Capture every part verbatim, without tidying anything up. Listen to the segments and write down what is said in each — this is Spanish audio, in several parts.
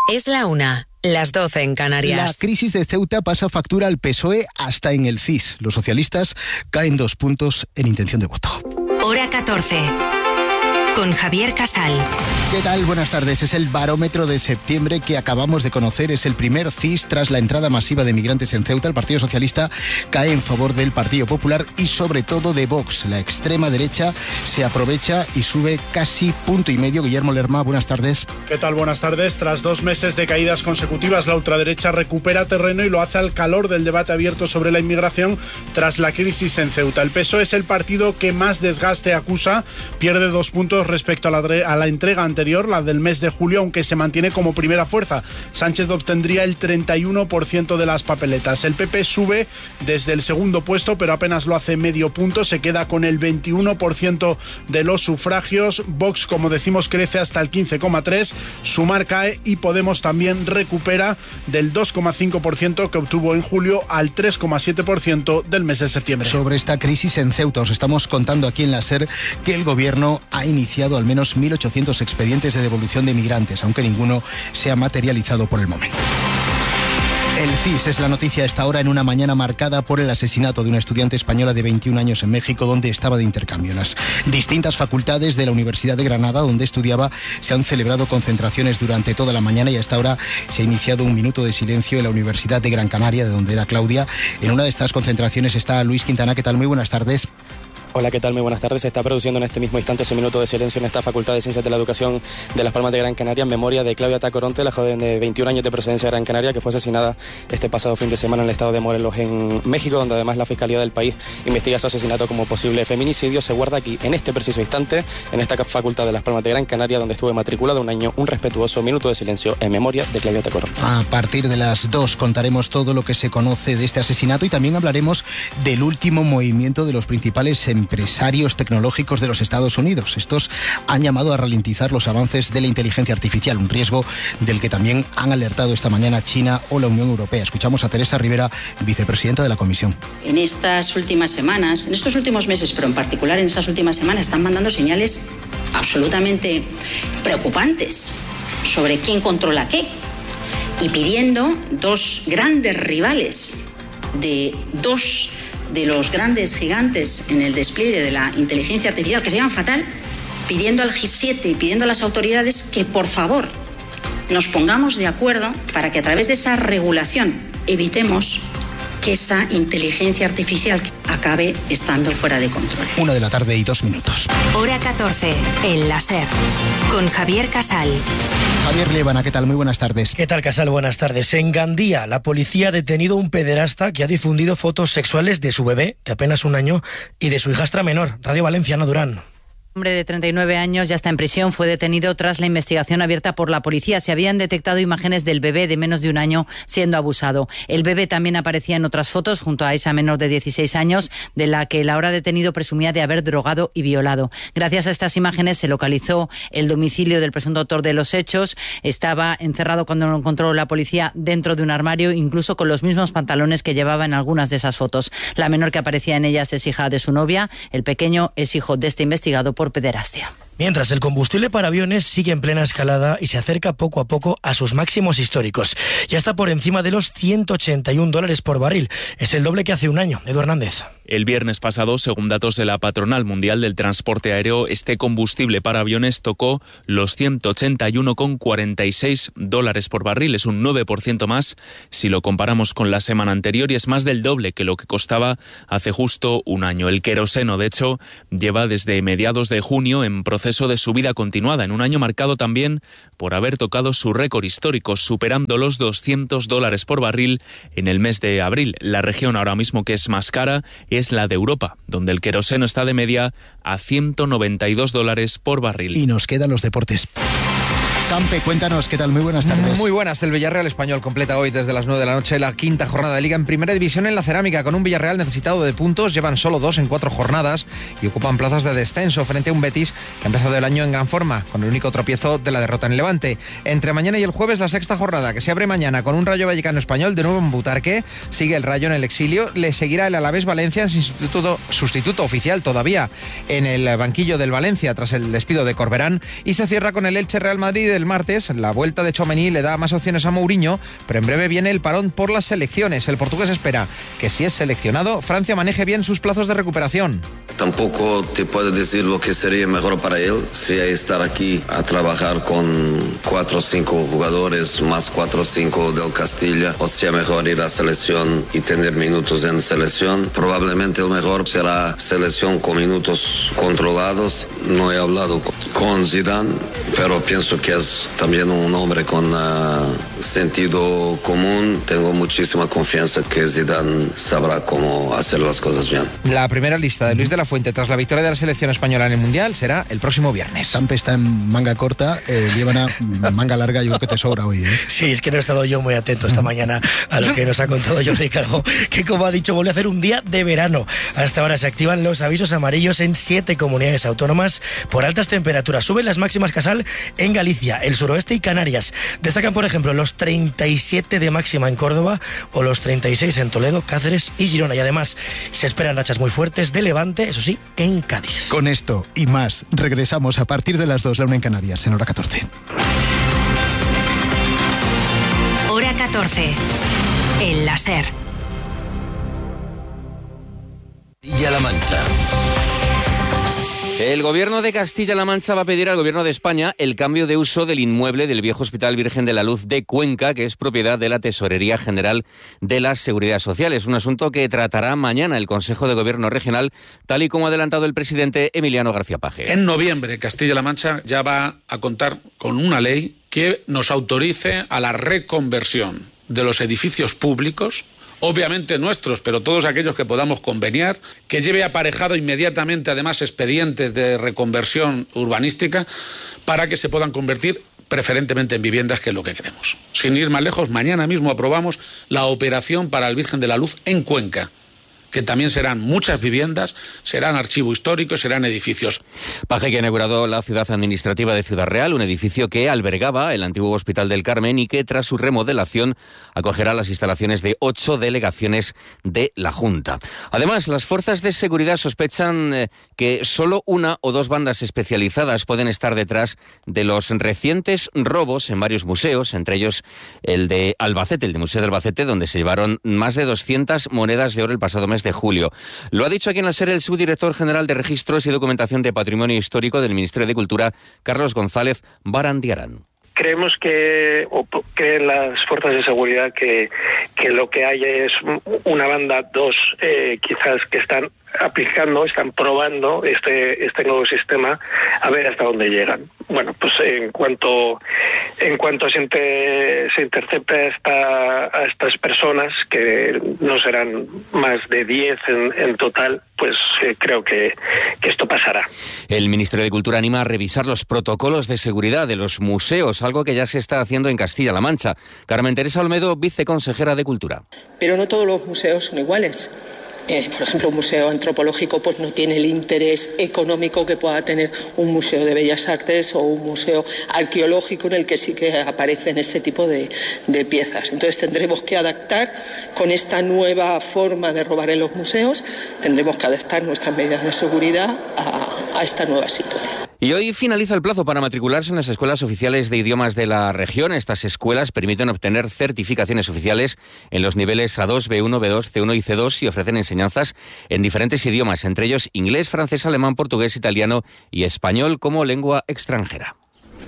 Es la una, las doce en Canarias. La crisis de Ceuta pasa factura al P S O E hasta en el C I S. Los socialistas caen dos puntos en intención de voto. Hora catorce. Con Javier Casal. ¿Qué tal? Buenas tardes. Es el barómetro de septiembre que acabamos de conocer. Es el primer C I S tras la entrada masiva de migrantes en Ceuta. El Partido Socialista cae en favor del Partido Popular y sobre todo de Vox. La extrema derecha se aprovecha y sube casi punto y medio. Guillermo Lerma, buenas tardes. ¿Qué tal? Buenas tardes. Tras dos meses de caídas consecutivas, la ultraderecha recupera terreno y lo hace al calor del debate abierto sobre la inmigración tras la crisis en Ceuta. El P S O E es el partido que más desgaste acusa. Pierde dos puntos respecto a la, a la entrega anterior, la del mes de julio, aunque se mantiene como primera fuerza. Sánchez obtendría el treinta y uno por ciento de las papeletas. El P P sube desde el segundo puesto, pero apenas lo hace medio punto. Se queda con el veintiuno por ciento de los sufragios. Vox, como decimos, crece hasta el quince coma tres por ciento. Sumar cae y Podemos también recupera del dos coma cinco por ciento que obtuvo en julio al tres coma siete por ciento del mes de septiembre. Sobre esta crisis en Ceuta os estamos contando aquí en la SER que el gobierno ha iniciado al menos mil ochocientos expedientes de devolución de migrantes, aunque ninguno se ha materializado por el momento. El C I S es la noticia a esta hora en una mañana marcada por el asesinato de una estudiante española de veintiún años en México, donde estaba de intercambio. En las distintas facultades de la Universidad de Granada, donde estudiaba, se han celebrado concentraciones durante toda la mañana y hasta ahora se ha iniciado un minuto de silencio en la Universidad de Gran Canaria, de donde era Claudia. En una de estas concentraciones está Luis Quintana. ¿Qué tal? Muy buenas tardes. Hola, ¿qué tal? Muy buenas tardes. Se está produciendo en este mismo instante ese minuto de silencio en esta Facultad de Ciencias de la Educación de Las Palmas de Gran Canaria en memoria de Claudia Tacoronte, la joven de veintiún años de procedencia de Gran Canaria que fue asesinada este pasado fin de semana en el estado de Morelos, en México, donde además la Fiscalía del país investiga su asesinato como posible feminicidio. Se guarda aquí, en este preciso instante, en esta Facultad de Las Palmas de Gran Canaria, donde estuve matriculado un año, un respetuoso minuto de silencio en memoria de Claudia Tacoronte. A partir de las dos contaremos todo lo que se conoce de este asesinato y también hablaremos del último movimiento de los principales empresarios tecnológicos de los Estados Unidos. Estos han llamado a ralentizar los avances de la inteligencia artificial, un riesgo del que también han alertado esta mañana China o la Unión Europea. Escuchamos a Teresa Rivera, vicepresidenta de la Comisión. En estas últimas semanas, en estos últimos meses, pero en particular en estas últimas semanas, están mandando señales absolutamente preocupantes sobre quién controla qué y pidiendo dos grandes rivales de dos de los grandes gigantes en el despliegue de la inteligencia artificial, que se llaman fatal, pidiendo al G siete y pidiendo a las autoridades que por favor nos pongamos de acuerdo para que a través de esa regulación evitemos que esa inteligencia artificial acabe estando fuera de control. Una de la tarde y dos minutos. Hora catorce, en la SER, con Javier Casal. Javier Liébana, ¿qué tal? Muy buenas tardes. ¿Qué tal, Casal? Buenas tardes. En Gandía, la policía ha detenido a un pederasta que ha difundido fotos sexuales de su bebé, de apenas un año, y de su hijastra menor. Radio Valenciana, Durán. Un hombre de treinta y nueve años ya está en prisión. Fue detenido tras la investigación abierta por la policía. Se habían detectado imágenes del bebé de menos de un año siendo abusado. El bebé también aparecía en otras fotos junto a esa menor de dieciséis años, de la que el ahora detenido presumía de haber drogado y violado. Gracias a estas imágenes se localizó el domicilio del presunto autor de los hechos. Estaba encerrado cuando lo encontró la policía dentro de un armario, incluso con los mismos pantalones que llevaba en algunas de esas fotos. La menor que aparecía en ellas es hija de su novia. El pequeño es hijo de este investigado por pederastia. Mientras, el combustible para aviones sigue en plena escalada y se acerca poco a poco a sus máximos históricos. Ya está por encima de los ciento ochenta y un dólares por barril. Es el doble que hace un año. Edu Hernández. El viernes pasado, según datos de la Patronal Mundial del Transporte Aéreo, este combustible para aviones tocó los ciento ochenta y uno coma cuarenta y seis dólares por barril. Es un nueve por ciento más si lo comparamos con la semana anterior y es más del doble que lo que costaba hace justo un año. El queroseno, de hecho, lleva desde mediados de junio en proceso de subida continuada, en un año marcado también por haber tocado su récord histórico, superando los doscientos dólares por barril en el mes de abril. La región ahora mismo que es más cara es la de Europa, donde el queroseno está de media a ciento noventa y dos dólares por barril. Y nos quedan los deportes. Sampe, cuéntanos, ¿qué tal? Muy buenas tardes. Muy buenas. El Villarreal Español completa hoy desde las nueve de la noche la quinta jornada de Liga en Primera División en la Cerámica, con un Villarreal necesitado de puntos. Llevan solo dos en cuatro jornadas y ocupan plazas de descenso frente a un Betis que ha empezado el año en gran forma, con el único tropiezo de la derrota en el Levante. Entre mañana y el jueves, la sexta jornada, que se abre mañana con un Rayo Vallecano Español de nuevo en Butarque. Sigue el Rayo en el exilio. Le seguirá el Alavés Valencia en sustituto, sustituto oficial todavía en el banquillo del Valencia tras el despido de Corberán. Y se cierra con el Elche Real Madrid del martes, la vuelta de Tchouaméni le da más opciones a Mourinho, pero en breve viene el parón por las selecciones. El portugués espera que si es seleccionado, Francia maneje bien sus plazos de recuperación. Tampoco te puedo decir lo que sería mejor para él, si estar aquí a trabajar con cuatro o cinco jugadores, más cuatro o cinco del Castilla, o sea mejor ir a selección y tener minutos en selección. Probablemente el mejor será selección con minutos controlados. No he hablado con Zidane, pero pienso que es también un hombre con uh, sentido común. Tengo muchísima confianza que Zidane sabrá cómo hacer las cosas bien. La primera lista de Luis de la Fuente tras la victoria de la selección española en el Mundial será el próximo viernes. Sampe está en manga corta, eh, Líbana manga larga, yo creo que te sobra hoy. ¿eh? Sí, es que no he estado yo muy atento esta mañana a lo que nos ha contado Jordi Calvo, que como ha dicho, vuelve a hacer un día de verano. Hasta ahora se activan los avisos amarillos en siete comunidades autónomas por altas temperaturas. Suben las máximas Casal en Galicia, el suroeste y Canarias. Destacan, por ejemplo, los treinta y siete de máxima en Córdoba o los treinta y seis en Toledo, Cáceres y Girona. Y además se esperan rachas muy fuertes de levante, eso sí, en Cádiz. Con esto y más, regresamos a partir de las dos, la una en Canarias, en hora catorce. Hora catorce, el láser. Castilla-La Mancha. El Gobierno de Castilla-La Mancha va a pedir al Gobierno de España el cambio de uso del inmueble del viejo Hospital Virgen de la Luz de Cuenca, que es propiedad de la Tesorería General de la Seguridad Social. Es un asunto que tratará mañana el Consejo de Gobierno Regional, tal y como ha adelantado el presidente Emiliano García Paje. En noviembre, Castilla-La Mancha ya va a contar con una ley que nos autorice a la reconversión de los edificios públicos, obviamente nuestros, pero todos aquellos que podamos conveniar, que lleve aparejado inmediatamente además expedientes de reconversión urbanística para que se puedan convertir preferentemente en viviendas, que es lo que queremos. Sin ir más lejos, mañana mismo aprobamos la operación para el Virgen de la Luz en Cuenca, que también serán muchas viviendas, serán archivo histórico, serán edificios. Paje, que ha inaugurado la ciudad administrativa de Ciudad Real, un edificio que albergaba el antiguo Hospital del Carmen y que tras su remodelación acogerá las instalaciones de ocho delegaciones de la Junta. Además, las fuerzas de seguridad sospechan eh, que solo una o dos bandas especializadas pueden estar detrás de los recientes robos en varios museos, entre ellos el de Albacete, el de Museo de Albacete, donde se llevaron más de doscientas monedas de oro el pasado mes de julio. Lo ha dicho aquí en la SER el subdirector general de Registros y Documentación de Patrimonio Histórico del Ministerio de Cultura, Carlos González Barandiarán. Creemos que, o creen las fuerzas de seguridad que, que lo que hay es una banda, dos, eh, quizás que están aplicando, están probando este este nuevo sistema a ver hasta dónde llegan. Bueno, pues en cuanto en cuanto se, inter, se intercepte a, esta, a estas personas, que no serán más de diez en, en total, pues eh, creo que, que esto pasará. El Ministerio de Cultura anima a revisar los protocolos de seguridad de los museos, algo que ya se está haciendo en Castilla-La Mancha. Carmen Teresa Olmedo, viceconsejera de Cultura. Pero no todos los museos son iguales. Eh, por ejemplo, un museo antropológico pues no tiene el interés económico que pueda tener un museo de bellas artes o un museo arqueológico, en el que sí que aparecen este tipo de, de piezas. Entonces tendremos que adaptar con esta nueva forma de robar en los museos, tendremos que adaptar nuestras medidas de seguridad a, a esta nueva situación. Y hoy finaliza el plazo para matricularse en las escuelas oficiales de idiomas de la región. Estas escuelas permiten obtener certificaciones oficiales en los niveles A dos, B uno, B dos, C uno y C dos y ofrecen enseñanzas en diferentes idiomas, entre ellos inglés, francés, alemán, portugués, italiano y español como lengua extranjera.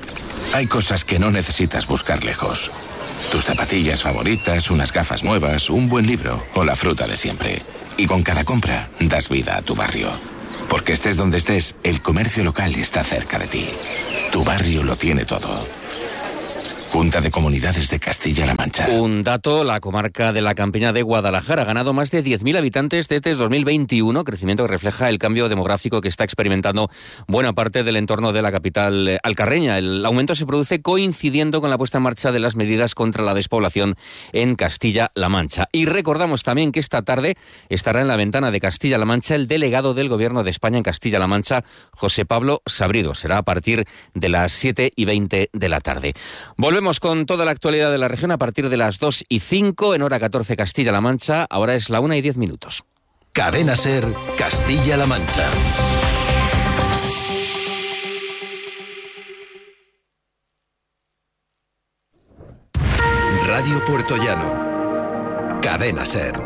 Hay cosas que no necesitas buscar lejos. Tus zapatillas favoritas, unas gafas nuevas, un buen libro o la fruta de siempre. Y con cada compra das vida a tu barrio. Porque estés donde estés, el comercio local está cerca de ti. Tu barrio lo tiene todo. Junta de Comunidades de Castilla-La Mancha. Un dato, la comarca de la Campiña de Guadalajara ha ganado más de diez mil habitantes desde dos mil veintiuno, crecimiento que refleja el cambio demográfico que está experimentando buena parte del entorno de la capital alcarreña. El aumento se produce coincidiendo con la puesta en marcha de las medidas contra la despoblación en Castilla-La Mancha. Y recordamos también que esta tarde estará en la ventana de Castilla-La Mancha el delegado del Gobierno de España en Castilla-La Mancha, José Pablo Sabrido. Será a partir de las siete y veinte de la tarde. Volvemos Volvemos con toda la actualidad de la región a partir de las dos y cinco en hora catorce Castilla-La Mancha. Ahora es la una y diez minutos. Cadena SER, Castilla-La Mancha. Radio Puertollano. Cadena SER.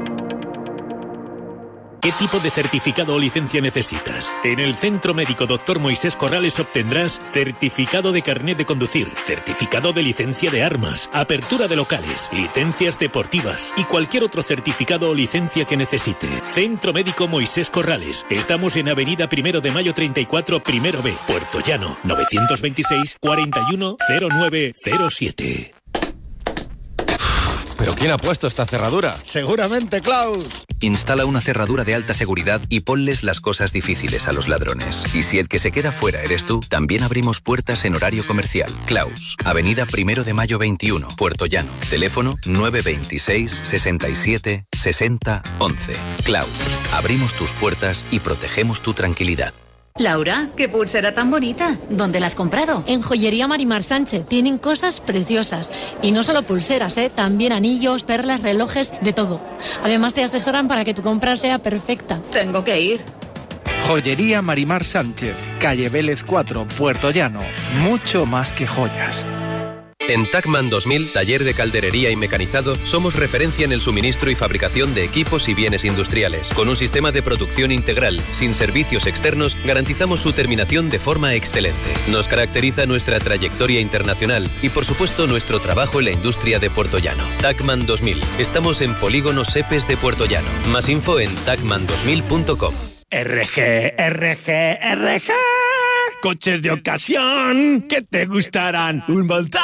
¿Qué tipo de certificado o licencia necesitas? En el Centro Médico doctor Moisés Corrales obtendrás certificado de carnet de conducir, certificado de licencia de armas, apertura de locales, licencias deportivas y cualquier otro certificado o licencia que necesite. Centro Médico Moisés Corrales. Estamos en Avenida Primero de Mayo treinta y cuatro, Primero B, Puerto Llano, novecientos veintiséis, cuarenta y uno, cero nueve cero siete. ¿Pero quién ha puesto esta cerradura? Seguramente, Klaus. Instala una cerradura de alta seguridad y ponles las cosas difíciles a los ladrones. Y si el que se queda fuera eres tú, también abrimos puertas en horario comercial. Klaus, Avenida Primero de Mayo veintiuno, Puerto Llano. Teléfono nueve veintiséis, sesenta y siete, sesenta, once. Klaus, abrimos tus puertas y protegemos tu tranquilidad. Laura, qué pulsera tan bonita. ¿Dónde la has comprado? En Joyería Marimar Sánchez. Tienen cosas preciosas. Y no solo pulseras, ¿eh? También anillos, perlas, relojes, de todo. Además te asesoran para que tu compra sea perfecta. Tengo que ir. Joyería Marimar Sánchez, calle Vélez cuatro, Puerto Llano. Mucho más que joyas. En Tacman dos mil, taller de calderería y mecanizado, somos referencia en el suministro y fabricación de equipos y bienes industriales. Con un sistema de producción integral, sin servicios externos, garantizamos su terminación de forma excelente. Nos caracteriza nuestra trayectoria internacional y, por supuesto, nuestro trabajo en la industria de Puerto Llano. Tacman dos mil. Estamos en Polígono Sepes de Puerto Llano. Más info en tacman dos mil punto com. R G, R G, R G. Coches de ocasión que te gustarán un montón.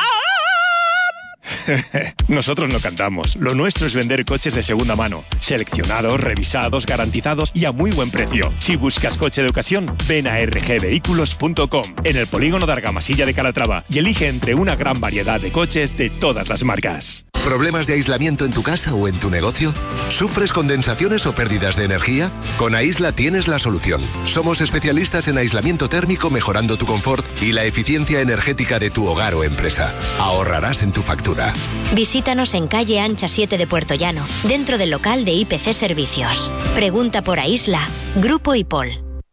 Nosotros no cantamos. Lo nuestro es vender coches de segunda mano, seleccionados, revisados, garantizados y a muy buen precio. Si buscas coche de ocasión, ven a r g vehículos punto com, en el polígono de Argamasilla de Calatrava, y elige entre una gran variedad de coches de todas las marcas. ¿Problemas de aislamiento en tu casa o en tu negocio? ¿Sufres condensaciones o pérdidas de energía? Con Aisla tienes la solución. Somos especialistas en aislamiento térmico, mejorando tu confort y la eficiencia energética de tu hogar o empresa. Ahorrarás en tu factura. Visítanos en calle Ancha siete de Puerto Llano, dentro del local de I P C Servicios. Pregunta por Aisla. Grupo IPOL.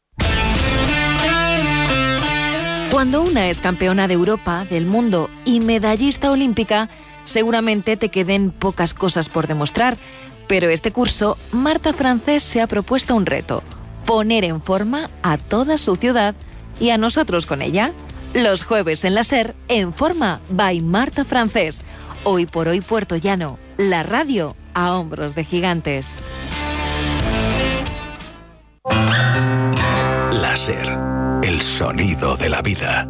Cuando una es campeona de Europa, del mundo y medallista olímpica, seguramente te queden pocas cosas por demostrar, pero este curso Marta Francés se ha propuesto un reto: poner en forma a toda su ciudad y a nosotros con ella. Los jueves en la SER, En Forma by Marta Francés. Hoy por hoy Puerto Llano, la radio a hombros de gigantes. La SER, el sonido de la vida.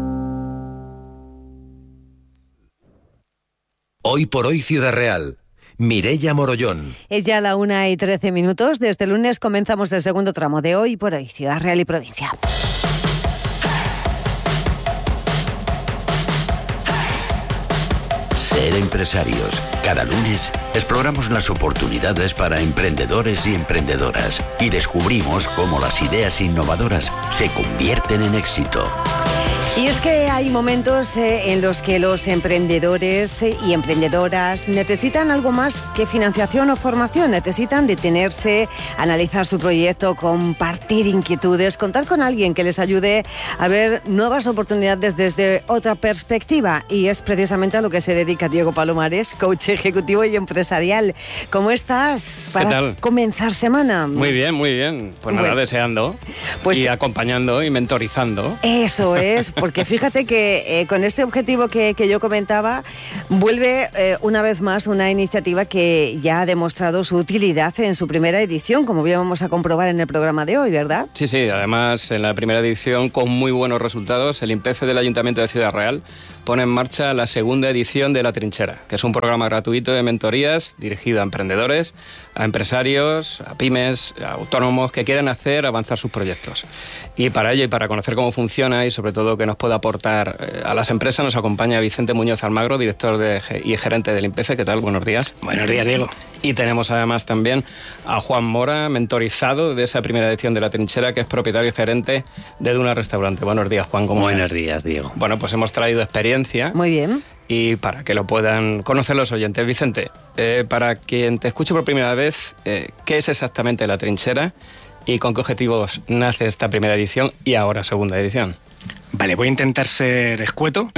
Hoy por hoy Ciudad Real. Mireia Morollón. Es ya la una y trece minutos. Desde el lunes comenzamos el segundo tramo de Hoy por hoy Ciudad Real y Provincia. Ser empresarios. Cada lunes exploramos las oportunidades para emprendedores y emprendedoras y descubrimos cómo las ideas innovadoras se convierten en éxito. Y es que hay momentos eh, en los que los emprendedores eh, y emprendedoras necesitan algo más que financiación o formación. Necesitan detenerse, analizar su proyecto, compartir inquietudes, contar con alguien que les ayude a ver nuevas oportunidades desde otra perspectiva. Y es precisamente a lo que se dedica Diego Palomares, coach ejecutivo y empresarial. ¿Cómo estás para ¿Qué tal? comenzar semana? Muy bien, muy bien. Pues nada, bueno, deseando pues, y acompañando y mentorizando. Eso es. Porque fíjate que eh, con este objetivo que, que yo comentaba, vuelve eh, una vez más una iniciativa que ya ha demostrado su utilidad en su primera edición, como bien vamos a comprobar en el programa de hoy, ¿verdad? Sí, sí, además en la primera edición con muy buenos resultados, el INPEFE del Ayuntamiento de Ciudad Real pone en marcha la segunda edición de La Trinchera, que es un programa gratuito de mentorías dirigido a emprendedores, a empresarios, a pymes, a autónomos que quieren hacer avanzar sus proyectos. Y para ello y para conocer cómo funciona y sobre todo que nos pueda aportar eh, a las empresas, nos acompaña Vicente Muñoz Almagro, director de, y gerente del INPEFE. ¿Qué tal? Buenos días. Buenos días, Diego. Y tenemos además también a Juan Mora, mentorizado de esa primera edición de La Trinchera, que es propietario y gerente de Duna Restaurante. Buenos días, Juan. ¿Cómo Buenos estás? días, Diego. Bueno, pues hemos traído experiencia. Muy bien. Y para que lo puedan conocer los oyentes. Vicente, eh, para quien te escuche por primera vez, eh, ¿qué es exactamente La Trinchera y con qué objetivos nace esta primera edición y ahora segunda edición? Vale, voy a intentar ser escueto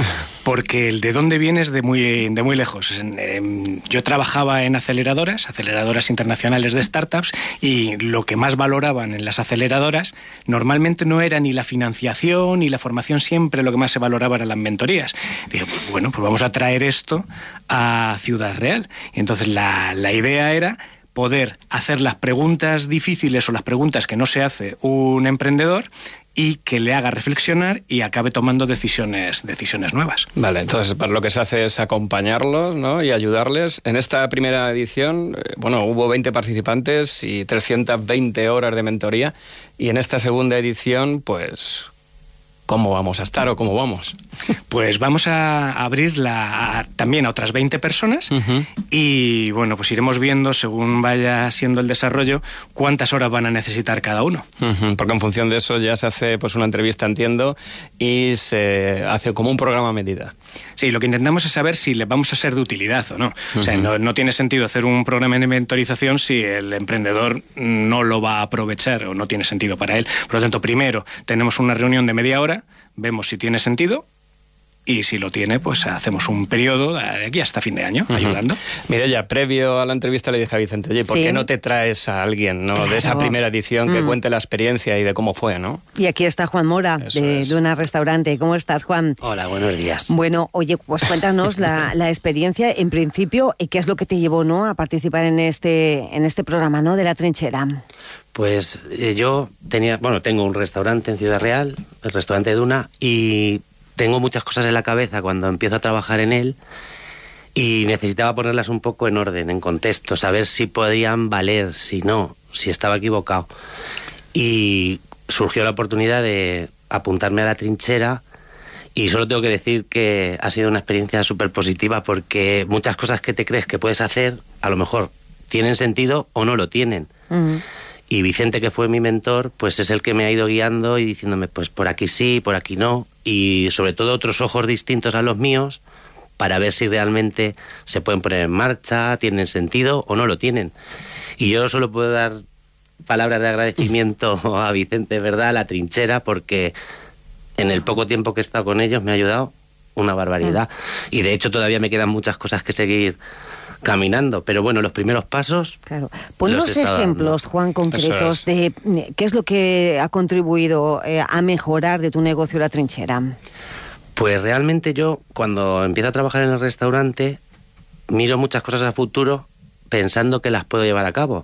porque el de dónde viene es de muy, de muy lejos. Yo trabajaba en aceleradoras, aceleradoras internacionales de startups, y lo que más valoraban en las aceleradoras normalmente no era ni la financiación ni la formación, siempre lo que más se valoraba eran las mentorías. Dije, pues bueno, pues vamos a traer esto a Ciudad Real. Y entonces la, la idea era poder hacer las preguntas difíciles o las preguntas que no se hace un emprendedor y que le haga reflexionar y acabe tomando decisiones, decisiones nuevas. Vale, entonces para lo que se hace es acompañarlos, ¿no?, y ayudarles. En esta primera edición, eh, bueno, hubo veinte participantes y trescientas veinte horas de mentoría, y en esta segunda edición, pues, ¿cómo vamos a estar o cómo vamos? Pues vamos a abrirla a, también a otras veinte personas, uh-huh. y bueno, pues iremos viendo, según vaya siendo el desarrollo, cuántas horas van a necesitar cada uno. Uh-huh. Porque en función de eso ya se hace pues una entrevista, entiendo, y se hace como un programa a medida. Sí, lo que intentamos es saber si les vamos a ser de utilidad o no. Uh-huh. O sea, no, no tiene sentido hacer un programa de mentorización si el emprendedor no lo va a aprovechar o no tiene sentido para él. Por lo tanto, primero tenemos una reunión de media hora, vemos si tiene sentido, y si lo tiene, pues hacemos un periodo de aquí hasta fin de año, uh-huh. ayudando. Mireia, previo a la entrevista le dije a Vicente, oye, ¿por sí. qué no te traes a alguien, ¿no?, claro. de esa primera edición que mm. cuente la experiencia y de cómo fue, ¿no? Y aquí está Juan Mora, de Duna Restaurante. ¿Cómo estás, Juan? Hola, buenos días. Bueno, oye, pues cuéntanos la, la experiencia, en principio, y qué es lo que te llevó, ¿no?, a participar en este, en este programa, ¿no?, de La Trinchera. Pues eh, yo tenía, bueno, tengo un restaurante en Ciudad Real, el restaurante Duna, y tengo muchas cosas en la cabeza cuando empiezo a trabajar en él, y necesitaba ponerlas un poco en orden, en contexto, saber si podían valer, si no, si estaba equivocado. Y surgió la oportunidad de apuntarme a La Trinchera, y solo tengo que decir que ha sido una experiencia súper positiva, porque muchas cosas que te crees que puedes hacer, a lo mejor tienen sentido o no lo tienen. Uh-huh. Y Vicente, que fue mi mentor, pues es el que me ha ido guiando y diciéndome, pues por aquí sí, por aquí no, y sobre todo otros ojos distintos a los míos, para ver si realmente se pueden poner en marcha, tienen sentido o no lo tienen. Y yo solo puedo dar palabras de agradecimiento a Vicente, ¿verdad?, a La Trinchera, porque en el poco tiempo que he estado con ellos me ha ayudado una barbaridad. Y de hecho todavía me quedan muchas cosas que seguir caminando, pero bueno, los primeros pasos. Claro. Ponnos ejemplos, dando. Juan, concretos es. de qué es lo que ha contribuido eh, a mejorar de tu negocio La Trinchera. Pues realmente yo, cuando empiezo a trabajar en el restaurante, miro muchas cosas a futuro pensando que las puedo llevar a cabo.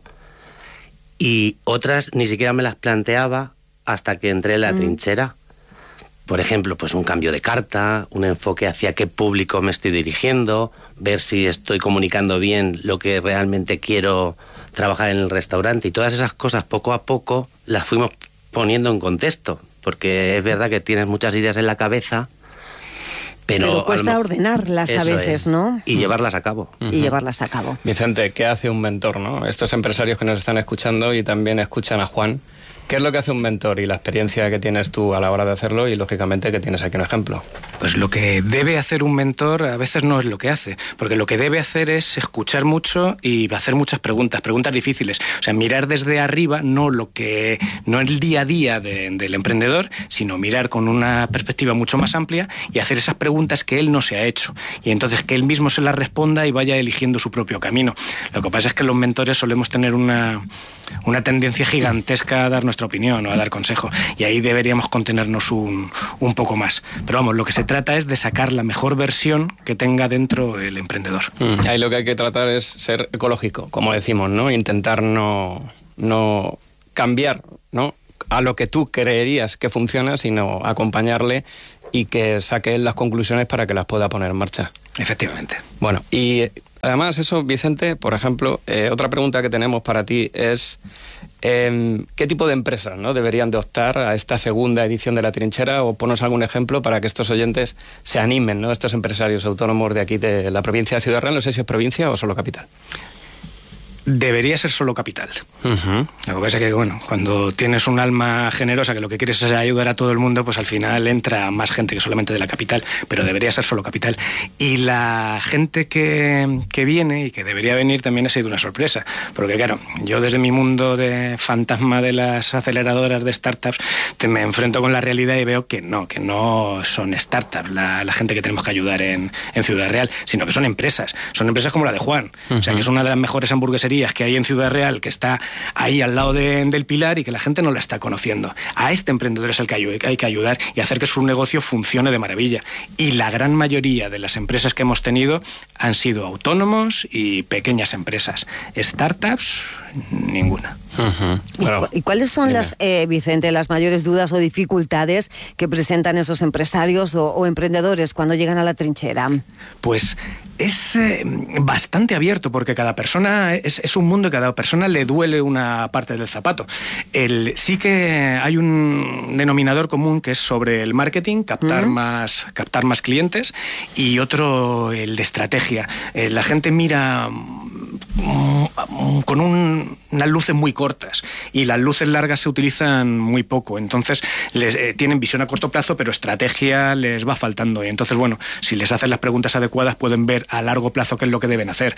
Y otras ni siquiera me las planteaba hasta que entré en La mm. Trinchera. Por ejemplo, pues un cambio de carta, un enfoque hacia qué público me estoy dirigiendo, ver si estoy comunicando bien lo que realmente quiero trabajar en el restaurante, y todas esas cosas poco a poco las fuimos poniendo en contexto, porque es verdad que tienes muchas ideas en la cabeza, pero, pero cuesta ordenarlas a veces, es, ¿no? Y llevarlas a cabo. Y uh-huh. llevarlas a cabo. Vicente, ¿qué hace un mentor, no? Estos empresarios que nos están escuchando y también escuchan a Juan, ¿qué es lo que hace un mentor y la experiencia que tienes tú a la hora de hacerlo, y lógicamente que tienes aquí un ejemplo? Pues lo que debe hacer un mentor a veces no es lo que hace, porque lo que debe hacer es escuchar mucho y hacer muchas preguntas, preguntas difíciles. O sea, mirar desde arriba, no lo que no el día a día de, del emprendedor, sino mirar con una perspectiva mucho más amplia y hacer esas preguntas que él no se ha hecho. Y entonces que él mismo se las responda y vaya eligiendo su propio camino. Lo que pasa es que los mentores solemos tener una... una tendencia gigantesca a dar nuestra opinión o a dar consejo, y ahí deberíamos contenernos un, un poco más. Pero vamos, lo que se trata es de sacar la mejor versión que tenga dentro el emprendedor. Mm. Ahí lo que hay que tratar es ser ecológico, como decimos, ¿no? Intentar no, no cambiar, ¿no?, a lo que tú creerías que funciona, sino acompañarle y que saque las conclusiones para que las pueda poner en marcha. Efectivamente. Bueno, y además eso, Vicente, por ejemplo, eh, otra pregunta que tenemos para ti es eh, ¿qué tipo de empresas, ¿no?, deberían de optar a esta segunda edición de La Trinchera? O ponos algún ejemplo para que estos oyentes se animen, ¿no?, estos empresarios autónomos de aquí de la provincia de Ciudad Real, no sé si es provincia o solo capital. Debería ser solo capital. Uh-huh. Lo que pasa es que, bueno, cuando tienes un alma generosa que lo que quieres es ayudar a todo el mundo, pues al final entra más gente que solamente de la capital, pero debería ser solo capital. Y la gente que, que viene y que debería venir también ha sido una sorpresa, porque claro, yo desde mi mundo de fantasma de las aceleradoras de startups te me enfrento con la realidad y veo que no, que no son startups la, la gente que tenemos que ayudar en, en Ciudad Real, sino que son empresas, son empresas como la de Juan, uh-huh. O sea, que es una de las mejores hamburgueserías que hay en Ciudad Real, que está ahí al lado de, del Pilar y que la gente no la está conociendo. A este emprendedor es el que hay, hay que ayudar y hacer que su negocio funcione de maravilla. Y la gran mayoría de las empresas que hemos tenido han sido autónomos y pequeñas empresas. Startups, ninguna. Uh-huh. Claro. ¿Y, ¿Y cuáles son Dime. las, eh, Vicente, las mayores dudas o dificultades que presentan esos empresarios o, o emprendedores cuando llegan a la trinchera? Pues es eh, bastante abierto, porque cada persona es, es un mundo y cada persona le duele una parte del zapato. El, sí que hay un denominador común que es sobre el marketing, captar, uh-huh. más, captar más clientes, y otro el de estrategia. Eh, la gente mira con un, unas luces muy cortas y las luces largas se utilizan muy poco, entonces les, eh, tienen visión a corto plazo, pero estrategia les va faltando, y entonces bueno, si les hacen las preguntas adecuadas pueden ver a largo plazo qué es lo que deben hacer.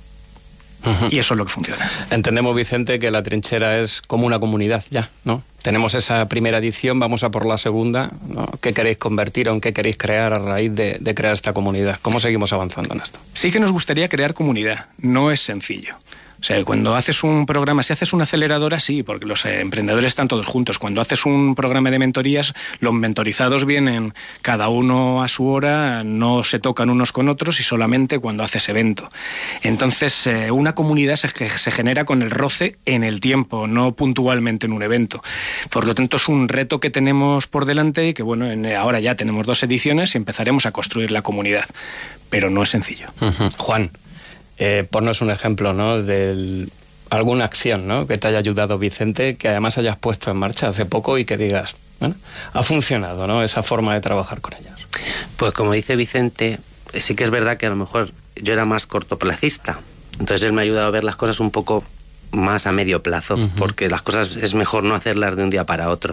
Uh-huh. Y eso es lo que funciona. Entendemos, Vicente, que la trinchera es como una comunidad ya, ¿no? Tenemos esa primera edición, vamos a por la segunda, ¿no? ¿Qué queréis convertir o en qué queréis crear a raíz de, de crear esta comunidad? ¿Cómo seguimos avanzando en esto? Sí que nos gustaría crear comunidad, no es sencillo. O sea, cuando haces un programa, si haces una aceleradora, sí, porque los eh, emprendedores están todos juntos. Cuando haces un programa de mentorías, los mentorizados vienen cada uno a su hora, no se tocan unos con otros y solamente cuando haces evento. Entonces, eh, una comunidad se, se genera con el roce en el tiempo, no puntualmente en un evento. Por lo tanto, es un reto que tenemos por delante y que, bueno, en, ahora ya tenemos dos ediciones y empezaremos a construir la comunidad. Pero no es sencillo. Uh-huh. Juan. Eh, ponnos un ejemplo, ¿no?, de alguna acción, ¿no?, que te haya ayudado, Vicente, que además hayas puesto en marcha hace poco y que digas, bueno, ha funcionado, ¿no?, esa forma de trabajar con ellos. Pues como dice Vicente, sí que es verdad que a lo mejor yo era más cortoplacista, entonces él me ha ayudado a ver las cosas un poco más a medio plazo, uh-huh. porque las cosas es mejor no hacerlas de un día para otro.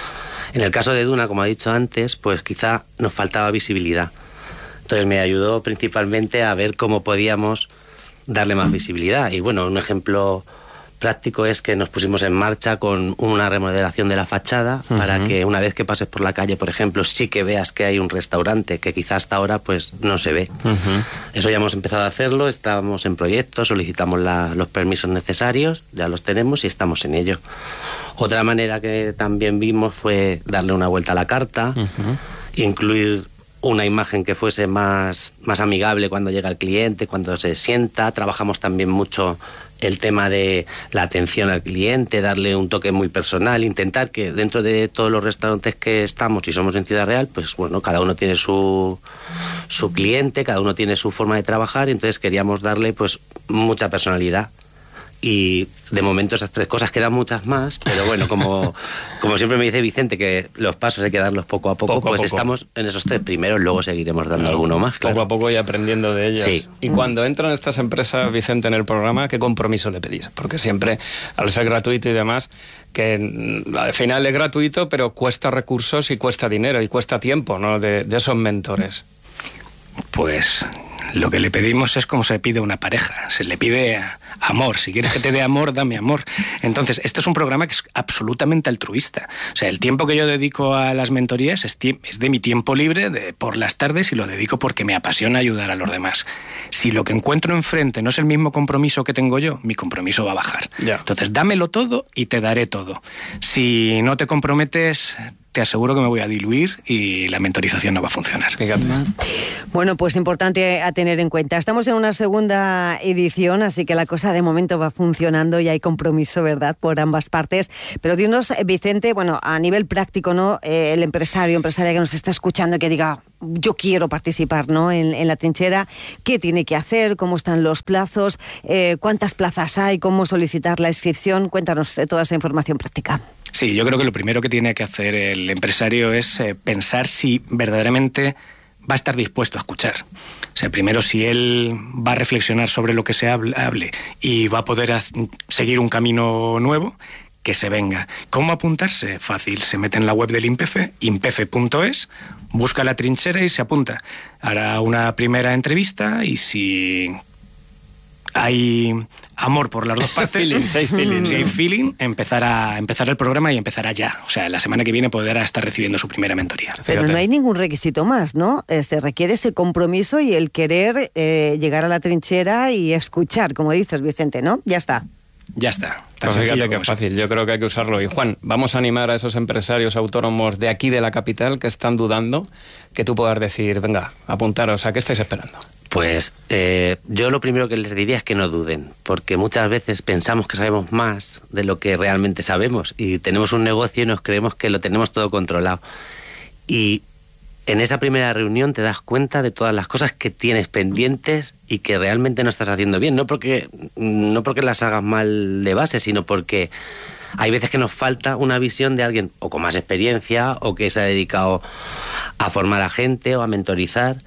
En el caso de Duna, como ha dicho antes, pues quizá nos faltaba visibilidad. Entonces me ayudó principalmente a ver cómo podíamos darle más visibilidad. Y bueno, un ejemplo práctico es que nos pusimos en marcha con una remodelación de la fachada, uh-huh. para que una vez que pases por la calle, por ejemplo, sí que veas que hay un restaurante que quizás hasta ahora pues no se ve. Uh-huh. Eso ya hemos empezado a hacerlo, estábamos en proyecto, solicitamos la, los permisos necesarios, ya los tenemos y estamos en ello. Otra manera que también vimos fue darle una vuelta a la carta, uh-huh. incluir una imagen que fuese más, más amigable cuando llega el cliente, cuando se sienta. Trabajamos también mucho el tema de la atención al cliente, darle un toque muy personal, intentar que dentro de todos los restaurantes que estamos y somos en Ciudad Real, pues bueno, cada uno tiene su, su cliente, cada uno tiene su forma de trabajar, y entonces queríamos darle pues mucha personalidad. Y de momento esas tres cosas, quedan muchas más, pero bueno, como, como siempre me dice Vicente, que los pasos hay que darlos poco a poco, poco pues a poco. Estamos en esos tres primeros, luego seguiremos dando no, alguno más. Claro. Poco a poco y aprendiendo de ellos. Sí. Y cuando entran estas empresas, Vicente, en el programa, ¿qué compromiso le pedís? Porque siempre, al ser gratuito y demás, que al final es gratuito, pero cuesta recursos y cuesta dinero y cuesta tiempo, ¿no?, de, de esos mentores. Pues lo que le pedimos es como se pide a una pareja, se le pide amor. Si quieres que te dé amor, dame amor. Entonces, este es un programa que es absolutamente altruista. O sea, el tiempo que yo dedico a las mentorías es, es de mi tiempo libre de, por las tardes, y lo dedico porque me apasiona ayudar a los demás. Si lo que encuentro enfrente no es el mismo compromiso que tengo yo, mi compromiso va a bajar. Ya. Entonces, dámelo todo y te daré todo. Si no te comprometes, te aseguro que me voy a diluir y la mentorización no va a funcionar. Bueno, pues importante a tener en cuenta. Estamos en una segunda edición, así que la cosa de momento va funcionando y hay compromiso, ¿verdad?, por ambas partes. Pero dinos, Vicente, bueno, a nivel práctico, ¿no?, eh, el empresario, empresaria que nos está escuchando, que diga, yo quiero participar, ¿no?, en, en la trinchera, ¿qué tiene que hacer? ¿Cómo están los plazos? Eh, ¿Cuántas plazas hay? ¿Cómo solicitar la inscripción? Cuéntanos eh, toda esa información práctica. Sí, yo creo que lo primero que tiene que hacer el empresario es eh, pensar si verdaderamente va a estar dispuesto a escuchar. O sea, primero, si él va a reflexionar sobre lo que se hable, hable y va a poder seguir un camino nuevo, que se venga. ¿Cómo apuntarse? Fácil, se mete en la web del INPEFE, impefe punto es, busca la trinchera y se apunta. Hará una primera entrevista y si hay amor por las dos partes, feeling, si hay feeling, si hay ¿no? feeling, empezará, empezará el programa y empezará ya. O sea, la semana que viene podrá estar recibiendo su primera mentoría. Pero Fíjate. no hay ningún requisito más, ¿no? Eh, se requiere ese compromiso y el querer eh, llegar a la trinchera y escuchar, como dices, Vicente, ¿no? Ya está. Ya está. Tan Pues fíjate sencillo que como es fácil, yo creo que hay que usarlo. Y Juan, vamos a animar a esos empresarios autónomos de aquí de la capital que están dudando, que tú puedas decir, venga, apuntaros, ¿a qué estáis esperando? Pues eh, yo lo primero que les diría es que no duden, porque muchas veces pensamos que sabemos más de lo que realmente sabemos y tenemos un negocio y nos creemos que lo tenemos todo controlado. Y en esa primera reunión te das cuenta de todas las cosas que tienes pendientes y que realmente no estás haciendo bien, no porque, no porque las hagas mal de base, sino porque hay veces que nos falta una visión de alguien o con más experiencia o que se ha dedicado a formar a gente o a mentorizar.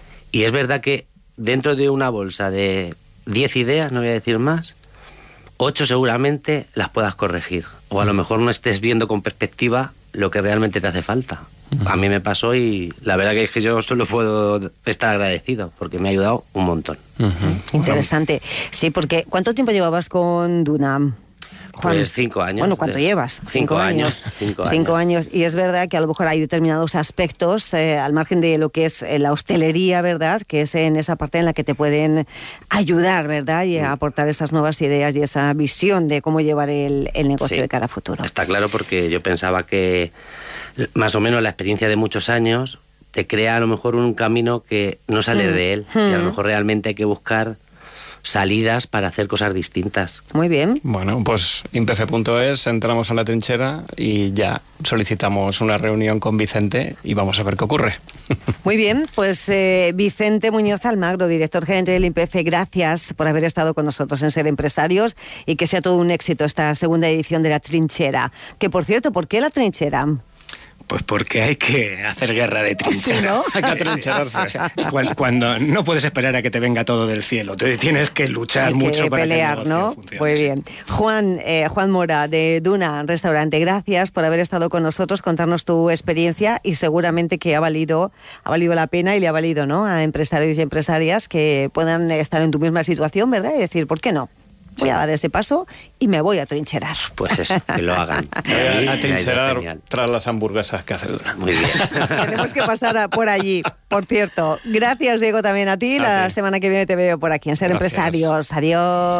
Y es verdad que dentro de una bolsa de diez ideas, no voy a decir más, ocho seguramente las puedas corregir. O a lo mejor no estés viendo con perspectiva lo que realmente te hace falta. A mí me pasó y la verdad que es que yo solo puedo estar agradecido porque me ha ayudado un montón. Uh-huh. Interesante. Sí, porque ¿cuánto tiempo llevabas con Duna? Juan. Pues cinco años. Bueno, ¿cuánto llevas? Cinco, cinco años. años. Cinco, cinco años. años. Y es verdad que a lo mejor hay determinados aspectos, eh, al margen de lo que es eh, la hostelería, ¿verdad? Que es en esa parte en la que te pueden ayudar, ¿verdad? Y a aportar esas nuevas ideas y esa visión de cómo llevar el, el negocio sí. de cara a futuro. Está claro, porque yo pensaba que más o menos la experiencia de muchos años te crea a lo mejor un camino que no sale mm. de él. Mm. Y a lo mejor realmente hay que buscar salidas para hacer cosas distintas. Muy bien. Bueno, pues impefe punto es, entramos a la trinchera y ya solicitamos una reunión con Vicente y vamos a ver qué ocurre. Muy bien, pues eh, Vicente Muñoz Almagro, director gerente del INPEFE, gracias por haber estado con nosotros en Ser Empresarios y que sea todo un éxito esta segunda edición de la trinchera. Que por cierto, ¿por qué la trinchera? Pues porque hay que hacer guerra de trinchera. ¿Sí, no? Hay que atrincherarse. Cuando, cuando no puedes esperar a que te venga todo del cielo, te tienes que luchar hay mucho que para pelear, que el negocio ¿no? funcione. Muy bien. Juan, eh, Juan Mora, de Duna Restaurante, gracias por haber estado con nosotros, contarnos tu experiencia y seguramente que ha valido, ha valido la pena y le ha valido, ¿no?, a empresarios y empresarias que puedan estar en tu misma situación, ¿verdad? Y decir, ¿por qué no? Voy a dar ese paso y me voy a trincherar. Pues eso, que lo hagan. Voy a, a trincherar tras las hamburguesas que hace Duna. Muy bien. Tenemos que pasar a, por allí, por cierto. Gracias, Diego, también a ti. A la ti. Semana que viene te veo por aquí en Ser Gracias. Empresarios. Adiós.